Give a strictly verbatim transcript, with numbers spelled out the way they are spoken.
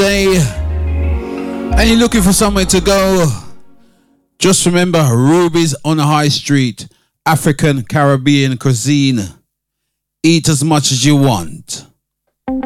Day and you're looking for somewhere to go, just remember Ruby's on the High Street, African Caribbean cuisine. Eat as much as you want.